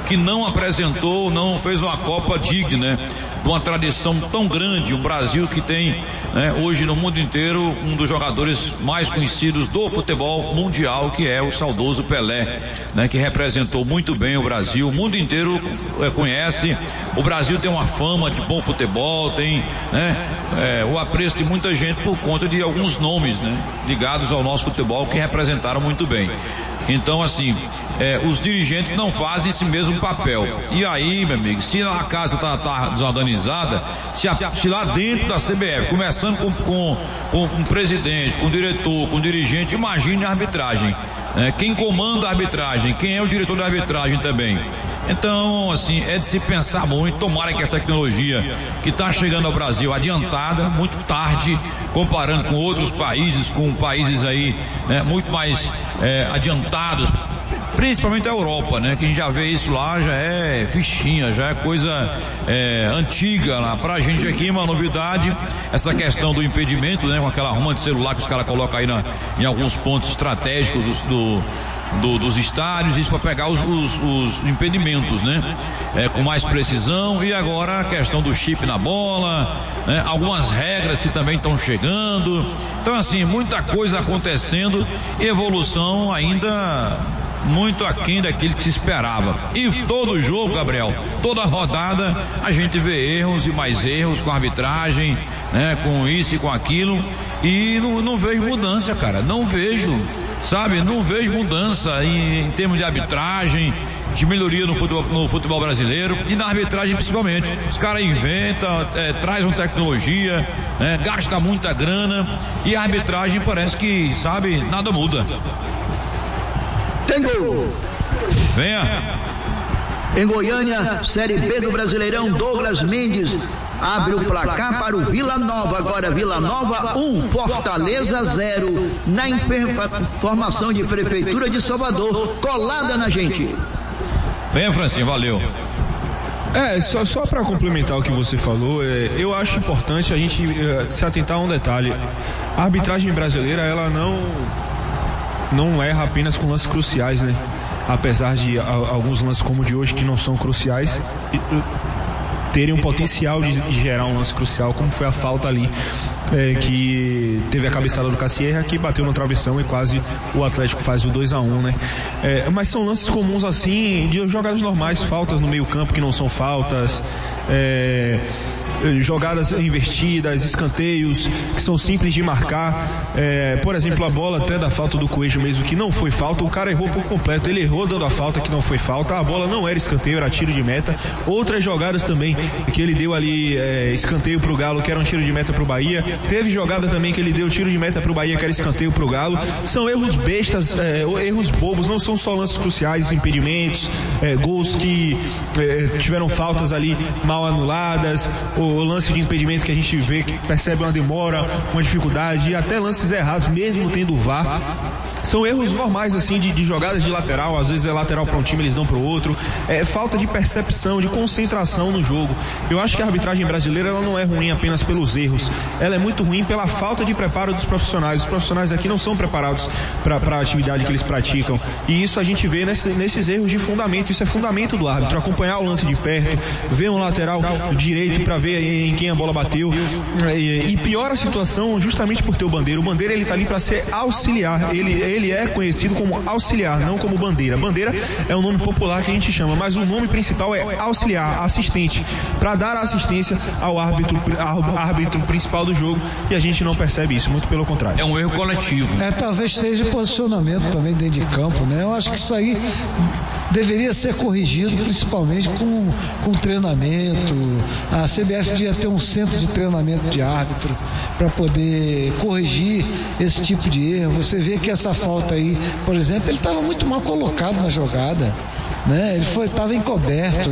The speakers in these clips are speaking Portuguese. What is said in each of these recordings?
que não apresentou, não fez uma Copa digna, né, de uma tradição tão grande. O Brasil que tem, né, hoje no mundo inteiro um dos jogadores mais conhecidos do futebol mundial, que é o saudoso Pelé, né, que representou muito bem o Brasil. O mundo inteiro conhece. O Brasil tem uma fama de bom futebol, tem, né, o apreço de muita gente por conta de alguns nomes, né, ligados ao nosso futebol, que representaram muito bem. Então, assim, os dirigentes não fazem esse mesmo papel. E aí, meu amigo, se a casa tá desorganizada, se lá dentro da CBF, começando com o presidente, com o diretor, com o dirigente, imagine a arbitragem. Quem comanda a arbitragem, quem é o diretor da arbitragem também. Então, assim, é de se pensar muito. Tomara que a tecnologia que está chegando ao Brasil adiantada, muito tarde, comparando com outros países, com países aí, né, muito mais adiantados, principalmente a Europa, né, que a gente já vê isso lá, já é fichinha, já é coisa antiga lá. Pra gente aqui, uma novidade, essa questão do impedimento, né, com aquela arruma de celular que os caras colocam aí em alguns pontos estratégicos dos estádios, isso para pegar os impedimentos, né? Com mais precisão. E agora a questão do chip na bola, né? Algumas regras que também estão chegando. Então, assim, muita coisa acontecendo, evolução ainda muito aquém daquilo que se esperava. E todo jogo, Gabriel, toda rodada a gente vê erros e mais erros com a arbitragem, né? Com isso e com aquilo, e não vejo mudança, cara, não vejo, sabe, não vejo mudança em termos de arbitragem, de melhoria no futebol brasileiro e na arbitragem principalmente. Os caras inventam, trazem tecnologia, gasta muita grana, e a arbitragem parece que, sabe, nada muda. Tem gol! Venha! Em Goiânia, Série B do Brasileirão, Douglas Mendes abre o placar para o Vila Nova. Agora Vila Nova 1, Fortaleza 0, na informação de Prefeitura de Salvador, colada na gente. Venha, Francinho, valeu. Só para complementar o que você falou, eu acho importante a gente se atentar a um detalhe. A arbitragem brasileira, ela não erra apenas com lances cruciais, né? Apesar de alguns lances como o de hoje, que não são cruciais, terem um potencial de gerar um lance crucial, como foi a falta ali, que teve a cabeçada do Cassierra, que bateu no travessão e quase o Atlético faz o 2-1, né? Mas são lances comuns assim, de jogadas normais, faltas no meio campo que não são faltas, jogadas invertidas, escanteios que são simples de marcar. Por exemplo, a bola até da falta do Coelho mesmo, que não foi falta, o cara errou por completo, ele errou dando a falta que não foi falta, a bola não era escanteio, era tiro de meta. Outras jogadas também que ele deu ali, escanteio pro Galo, que era um tiro de meta pro Bahia. Teve jogada também que ele deu tiro de meta pro Bahia, que era escanteio pro Galo. São erros bestas, erros bobos, não são só lances cruciais, impedimentos, gols que tiveram faltas ali mal anuladas, o lance de impedimento que a gente vê, que percebe uma demora, uma dificuldade, e até lances errados, mesmo tendo o VAR. São erros normais, assim, de jogadas de lateral. Às vezes é lateral para um time, eles dão para o outro. Falta de percepção, de concentração no jogo. Eu acho que a arbitragem brasileira, ela não é ruim apenas pelos erros. Ela é muito ruim pela falta de preparo dos profissionais. Os profissionais aqui não são preparados para a atividade que eles praticam. E isso a gente vê nesses erros de fundamento. Isso é fundamento do árbitro. Acompanhar o lance de perto, ver um lateral direito para ver em quem a bola bateu. E piora a situação justamente por ter o Bandeira. O Bandeira, ele tá ali para ser auxiliar. Ele é conhecido como auxiliar, não como Bandeira. Bandeira é o nome popular que a gente chama, mas o nome principal é auxiliar, assistente, para dar assistência ao árbitro principal do jogo, e a gente não percebe isso, muito pelo contrário. É um erro coletivo. Talvez seja posicionamento também dentro de campo, né? Eu acho que isso aí deveria ser corrigido, principalmente com treinamento. A CBF devia ter um centro de treinamento de árbitro para poder corrigir esse tipo de erro. Você vê que essa falta aí, por exemplo, ele estava muito mal colocado na jogada, né? Ele estava encoberto,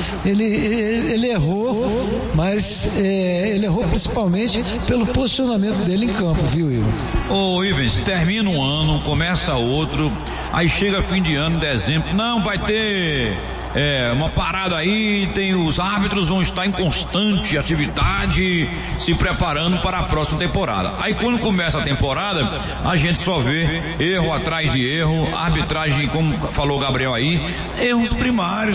ele errou, mas ele errou principalmente pelo posicionamento dele em campo, viu, Ivan? Ô, Ivens, termina um ano, começa outro, aí chega fim de ano, dezembro, não, vai ter uma parada aí, os árbitros vão estar em constante atividade, se preparando para a próxima temporada. Aí quando começa a temporada, a gente só vê erro atrás de erro, arbitragem, como falou o Gabriel aí, erros primários.